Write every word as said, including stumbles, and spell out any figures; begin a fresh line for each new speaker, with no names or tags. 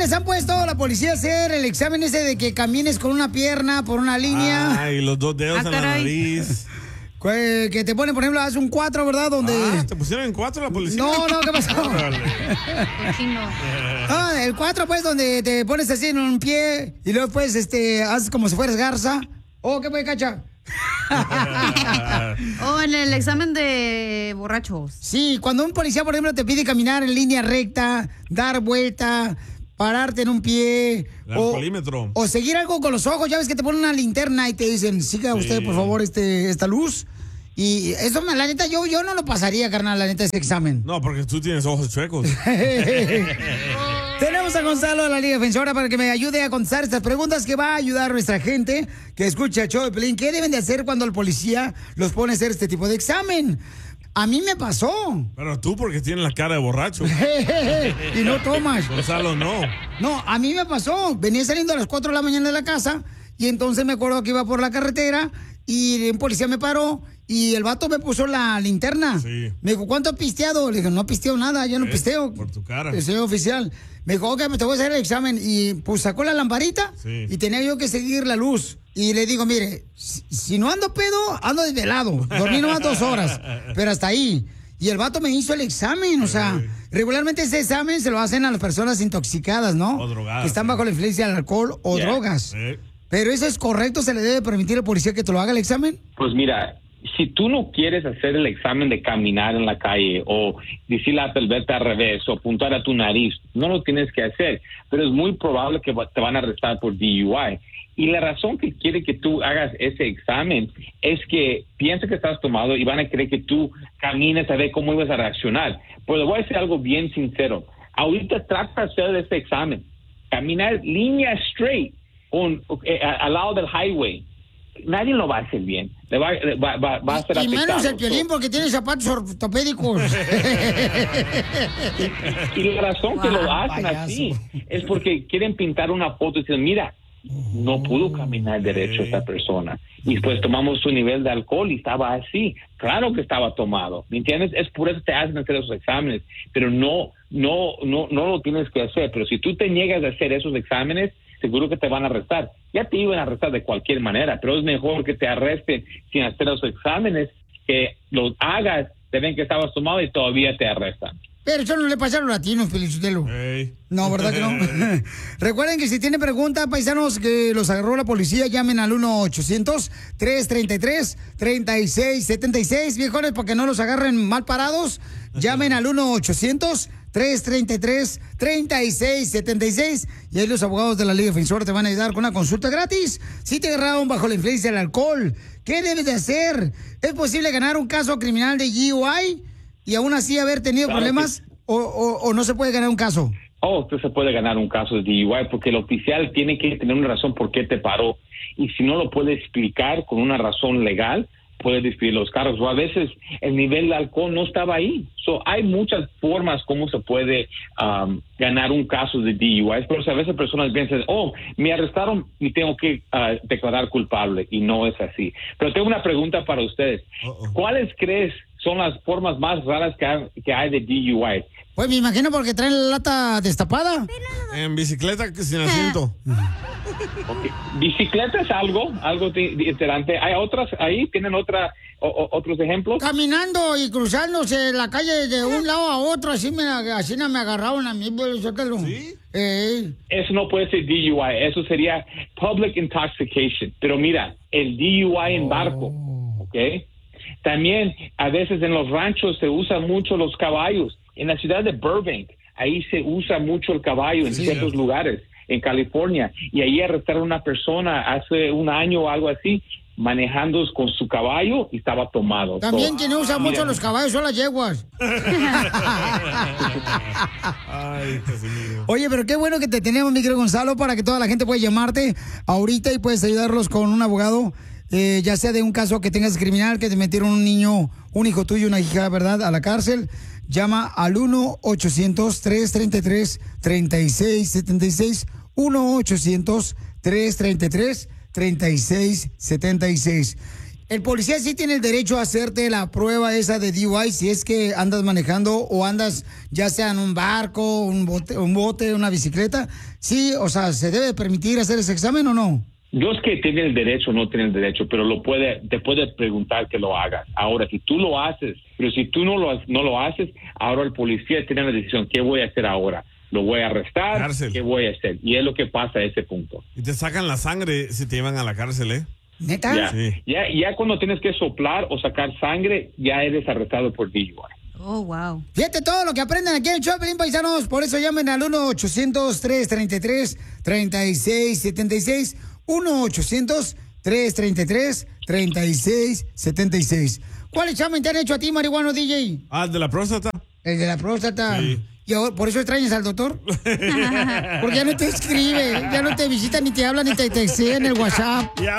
les han puesto la policía a hacer el examen ese de que camines con una pierna por una línea?
Ay, los dos dedos
Ah,
en la
caray.
nariz.
Que, que te ponen, por ejemplo, haz un cuatro, ¿verdad? Donde...
Ah, ¿te pusieron en cuatro la policía?
No, no, ¿qué pasó?
Órale.
Ah, el cuatro, pues, donde te pones así en un pie y luego, pues, este, haces como si fueras garza. Oh, ¿qué puede, Cacha?
O en el examen de borrachos.
Sí, cuando un policía, por ejemplo, te pide caminar en línea recta, dar vuelta, pararte en un pie.
El
o,
alcoholímetro.
o seguir algo con los ojos. Ya ves que te ponen una linterna y te dicen, siga
Sí.
usted, por favor, este, esta luz. Y eso, la neta, yo, yo no lo pasaría, carnal, la neta, ese examen.
No, porque tú tienes ojos chuecos.
Tenemos a Gonzalo de la Liga Defensora para que me ayude a contestar estas preguntas que va a ayudar a nuestra gente que escucha el show de Pelín. ¿Qué deben de hacer cuando el policía los pone a hacer este tipo de examen? A mí me pasó.
Pero tú porque tienes la cara de borracho.
Y no tomas.
Gonzalo, no.
No, a mí me pasó. Venía saliendo a las cuatro de la mañana de la casa y entonces me acuerdo que iba por la carretera y un policía me paró y el vato me puso la linterna.
Sí.
Me dijo, ¿cuánto has pisteado? Le dije, no pisteo nada, yo no
¿Ves?
pisteo.
Por tu cara.
El señor oficial. Me dijo, ok, pues te voy a hacer el examen. Y pues sacó la lamparita
Sí.
y tenía yo que seguir la luz. Y le digo, mire, si, si no ando pedo, ando desvelado. Dormí nomás dos horas, pero hasta ahí. Y el vato me hizo el examen, o sea, regularmente ese examen se lo hacen a las personas intoxicadas, ¿no?
O drogadas,
que están
sí.
bajo la influencia del alcohol o
Yeah.
drogas.
Sí.
Pero eso es correcto, ¿se le debe permitir al policía que te lo haga el examen?
Pues mira, si tú no quieres hacer el examen de caminar en la calle o decirle a vete al revés o apuntar a tu nariz, no lo tienes que hacer, pero es muy probable que te van a arrestar por D U I. Y la razón que quiere que tú hagas ese examen es que piensa que estás tomado y van a querer que tú camines a ver cómo ibas a reaccionar. Pero le voy a decir algo bien sincero. Ahorita trata de hacer este examen. Caminar línea straight con, eh, al lado del highway. Nadie lo va a hacer bien. Le va, le va, va, va a ser
Y menos
afectado.
el Piolín porque tiene zapatos ortopédicos.
Y la razón que lo
Ah,
hacen
payaso.
así es porque quieren pintar una foto y dicen, mira, no pudo caminar derecho esta persona. Y después tomamos su nivel de alcohol y estaba así. Claro que estaba tomado, ¿me entiendes? Es por eso te hacen hacer esos exámenes, pero no, no, no, no lo tienes que hacer. Pero si tú te niegas a hacer esos exámenes, seguro que te van a arrestar. Ya te iban a arrestar de cualquier manera, pero es mejor que te arresten sin hacer los exámenes, que los hagas, te ven que estabas tomado y todavía te arrestan.
Pero eso no le pasa a los latinos, Felicitelo.
Hey.
No, ¿verdad que no? Recuerden que si tienen preguntas, paisanos, que los agarró la policía, llamen al uno ochocientos, tres treinta y tres, treinta y seis setenta y seis. Viejones, para que no los agarren mal parados, llamen al uno ochocientos, tres treinta y tres, treinta y seis setenta y seis. Y ahí los abogados de la Liga Defensora te van a ayudar con una consulta gratis. Si te agarraron bajo la influencia del alcohol, ¿qué debes de hacer? ¿Es posible ganar un caso criminal de D U I y aún así haber tenido
Claro
problemas? O, o, ¿O no se puede ganar un caso?
Oh, usted se puede ganar un caso de D U I porque el oficial tiene que tener una razón por qué te paró. Y si no lo puede explicar con una razón legal, puede despedir los cargos. O a veces el nivel de alcohol no estaba ahí. So, hay muchas formas como se puede um, ganar un caso de D U I. Pero a veces personas piensan, oh, me arrestaron y tengo que uh, declarar culpable. Y no es así. Pero tengo una pregunta para ustedes.
Uh-oh.
¿Cuáles crees son las formas más raras que hay, que hay de D U I?
Pues me imagino porque traen la lata destapada.
En bicicleta que sin asiento.
Okay. Bicicleta es algo, algo di- diferente. ¿Hay otras ahí? ¿Tienen otra, o, o- otros ejemplos?
Caminando y cruzándose la calle de un lado a otro, así me, así no me agarraron a mí. ¿Sí? Eh,
Eso no puede ser D U I, eso sería public intoxication. Pero mira, el D U I en barco, ¿ok? También a veces en los ranchos se usan mucho los caballos. En la ciudad de Burbank, ahí se usa mucho el caballo en
Sí,
ciertos
sí.
lugares, en California. Y ahí arrestaron a una persona hace un año o algo así, manejando con su caballo y estaba tomado.
también
So,
quien usa mucho
mira,
los caballos son las yeguas.
Ay, Casimiro.
Oye, pero qué bueno que te tenemos, mi querido Gonzalo, para que toda la gente pueda llamarte ahorita y puedes ayudarlos con un abogado, eh, ya sea de un caso que tengas criminal, que te metieron un niño, un hijo tuyo, una hija, ¿verdad?, a la cárcel. Llama al uno ochocientos, tres treinta y tres, treinta y seis setenta y seis. uno ochocientos, tres treinta y tres, treinta y seis setenta y seis. El policía sí tiene el derecho a hacerte la prueba esa de D U I si es que andas manejando o andas ya sea en un barco, un bote, un bote, una bicicleta. Sí, o sea, ¿se debe permitir hacer ese examen o no?
No es que tiene el derecho o no tiene el derecho, pero lo puede, te puede preguntar que lo hagas. Ahora, si tú lo haces, pero si tú no lo, no lo haces, ahora el policía tiene la decisión, ¿qué voy a hacer ahora? ¿Lo voy a arrestar?
Cárcel.
¿Qué voy a hacer? Y es lo que pasa a ese punto.
Y te sacan la sangre si te llevan a la cárcel, ¿eh?
¿Neta?
Ya,
Sí.
ya, ya cuando tienes que soplar o sacar sangre, ya eres arrestado por D U I.
Oh, wow.
Fíjate todo lo que aprenden aquí en el show, Pelín, paisanos. Por eso llamen al uno ochocientos, tres treinta y tres, treinta y seis setenta y seis. uno ochocientos, tres treinta y tres, treinta y seis setenta y seis. ¿Cuál examen te han hecho a ti, marihuano D J?
Ah, de la próstata.
El de la próstata.
Sí.
¿Y ahora, por eso extrañas al doctor? Porque ya no te escribe, ya no te visita, ni te habla, ni te textea en el WhatsApp.
Ya